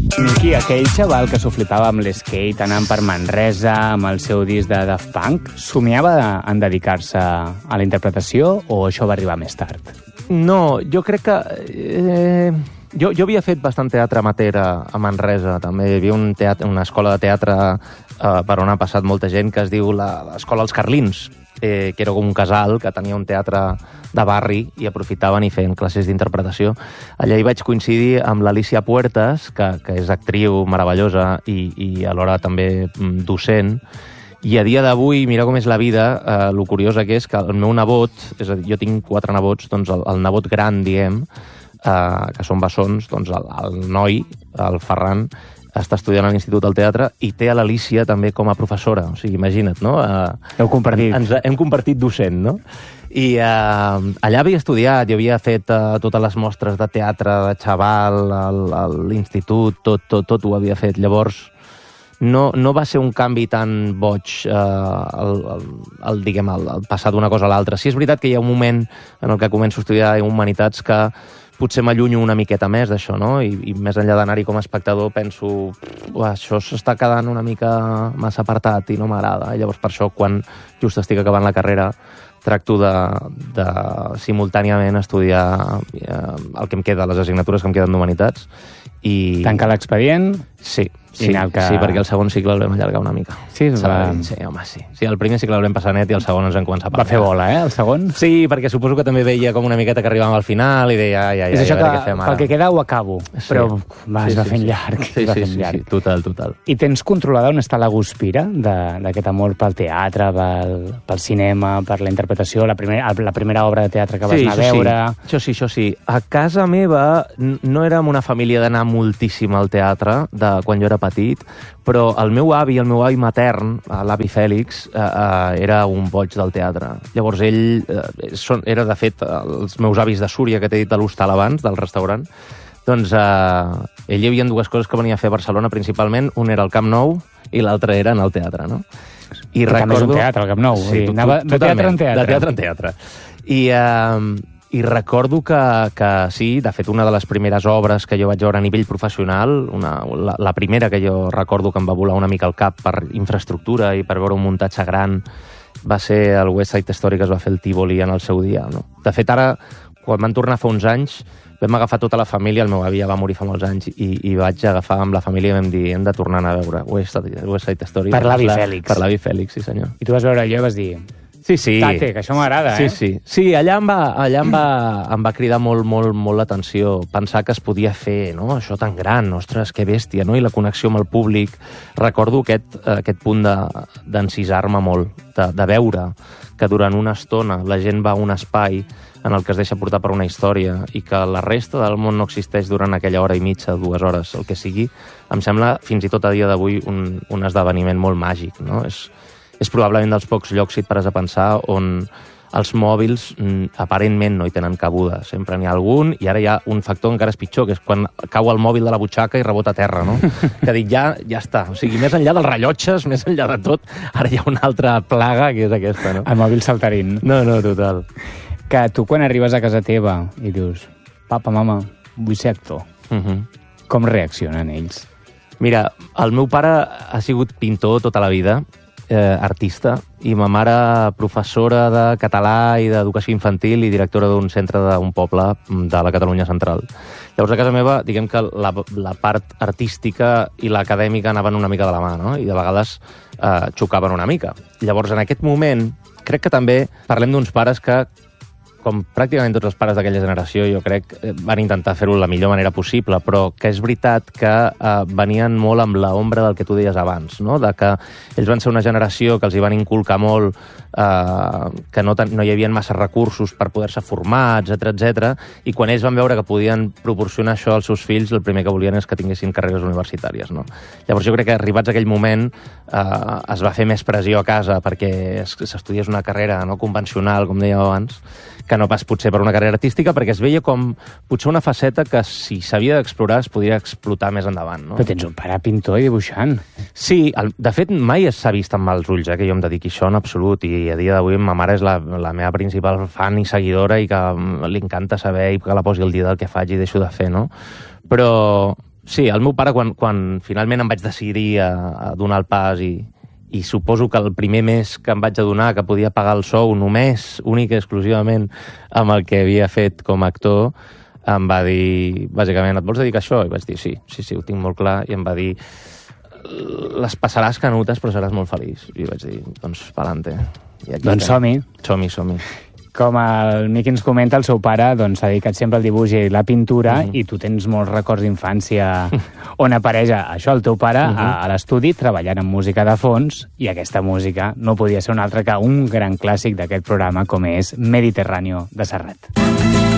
Miqui, aquell xaval que s'ho flipava amb l'skate, anant per Manresa, amb el seu disc de Daft Punk, somiava en dedicar-se a la interpretació o això va arribar més tard? No, jo crec que... Jo havia fet bastant teatre amateur a Manresa, també. Hi havia una escola de teatre per on ha passat molta gent que es diu l'Escola Els Carlins, que era com un casal que tenia un teatre de barri i aprofitaven i feien classes d'interpretació. Allà hi vaig coincidir amb l'Alicia Puertas, que és actriu meravellosa i alhora també docent, i a dia d'avui, mira com és la vida, el curiosa que és que el meu nebot, és a dir, jo tinc 4 nebots, doncs el nebot gran, diguem, que són bessons, doncs el noi, el Ferran, està estudiant a l'Institut del Teatre i té a l'Alicia també com a professora. O sigui, imagina't, no? Heu compartit. Hem compartit docent, no? I allà havia estudiat, jo havia fet totes les mostres de teatre de xaval, a l'institut, tot ho havia fet. Llavors, no va ser un canvi tan boig diguem, el passar d'una cosa a l'altra. Sí, és veritat que hi ha un moment en el que començo a estudiar humanitats que potser m'allunyo una miqueta més d'això, no? I més enllà d'anar-hi com a espectador penso això s'està quedant una mica massa apartat i no m'agrada. Llavors, per això, quan just estic acabant la carrera, tracto de simultàniament estudiar el que em queda, les assignatures que em queden d'humanitats. Tancar l'expedient? Sí, perquè el segon cicle el vam allargar una mica. Sí, home, sí. Sí, el primer cicle el vam passar net i el segon ens vam començar a parlar. Va fer bola, el segon? Sí, perquè suposo que també veia com una miqueta que arribàvem al final i deia, és això que pel que queda ho acabo, però es va fent llarg. Sí, total. I tens controlada on està la guspira d'aquest amor pel teatre, pel cinema, per la interpretació, la primera obra de teatre que vas anar a veure? Això sí. A casa meva no érem una família d'anar moltíssim al teatre quan jo era petit, però el meu avi matern, l'avi Fèlix, era un boig del teatre. Llavors ell era, de fet, els meus avis de Súria, que t'he dit de l'hostal abans, del restaurant, doncs ell hi havia 2 coses que venia a fer a Barcelona principalment, un era el Camp Nou i l'altre era en el teatre, no? I també és un teatre, el Camp Nou. Sí, de teatre en teatre. De teatre en teatre. I recordo que sí, de fet, una de les primeres obres que jo vaig veure a nivell professional, la primera que jo recordo que em va volar una mica al cap per infraestructura i per veure un muntatge gran, va ser el West Side Story, que es va fer el Tívoli en el seu dia, no? De fet, ara, quan van tornar fa uns anys, vam agafar tota la família, el meu avi ja va morir fa molts anys, i vaig agafar amb la família i vam dir, hem de tornar a veure West Side Story. Per l'avi Fèlix. Per l'avi Fèlix, sí senyor. I tu vas veure allò i vas dir... Sí. Tate, que això m'agrada, Sí, allà em va cridar molt l'atenció pensar que es podia fer, no? Això tan gran, ostres, que bèstia, no? I la connexió amb el públic. Recordo aquest punt d'encisar-me molt, de veure que durant una estona la gent va a un espai en el que es deixa portar per una història i que la resta del món no existeix durant aquella hora i mitja, 2 hores, el que sigui, em sembla, fins i tot a dia d'avui, un esdeveniment molt màgic, no? És probablement dels pocs llocs, si et pares a pensar, on els mòbils aparentment no hi tenen cabuda. Sempre n'hi ha algun, i ara hi ha un factor encara és pitjor, que és quan cau el mòbil de la butxaca i rebota a terra, no? Que dic, ja està. O sigui, més enllà dels rellotges, més enllà de tot, ara hi ha una altra plaga, que és aquesta, no? El mòbil saltarín. No, total. Que tu, quan arribes a casa teva i dius, papa, mama, vull ser actor, com reaccionen ells? Mira, el meu pare ha sigut pintor tota la vida, artista, i ma mare professora de català i d'educació infantil i directora d'un centre d'un poble de la Catalunya central. Llavors, a casa meva, diguem que la part artística i l'acadèmica anaven una mica de la mà, no? I de vegades xocaven una mica. Llavors, en aquest moment, crec que també parlem d'uns pares que, com pràcticament tots els pares d'aquella generació, jo crec, van intentar fer-ho de la millor manera possible, però que és veritat que venien molt amb l'ombra del que tu deies abans, no? De que ells van ser una generació que els hi van inculcar molt que no hi havia massa recursos per poder-se formar, etc, i quan ells van veure que podien proporcionar això als seus fills, el primer que volien és que tinguessin carreres universitàries, no? Llavors jo crec que arribats a aquell moment es va fer més pressió a casa perquè s'estudiés una carrera no convencional, com dèiem abans, que no pas potser per una carrera artística, perquè es veia com potser una faceta que, si s'havia d'explorar, es podria explotar més endavant, no? Però tens un pare pintor i dibuixant. Sí, de fet, mai s'ha vist amb mals ulls, que jo em dediqui a això en absolut, i a dia d'avui ma mare és la meva principal fan i seguidora i que li encanta saber i que la posi el dia del que faig i deixo de fer, no? Però Sí, el meu pare, quan finalment em vaig decidir a donar el pas i suposo que el primer mes que em vaig adonar que podia pagar el sou només, únic i exclusivament amb el que havia fet com a actor, em va dir, bàsicament, et vols dedicar a això? I vaig dir, sí, ho tinc molt clar. I em va dir, les passaràs canutes però seràs molt feliç. I vaig dir, doncs, pa'lante. Doncs som-hi. Som-hi. Com el Miqui ens comenta, el seu pare s'ha dedicat sempre al dibuix i la pintura, i tu tens molts records d'infància on apareix això, el teu pare, a l'estudi, treballant amb música de fons, i aquesta música no podia ser una altra que un gran clàssic d'aquest programa, com és Mediterráneo, de Serrat.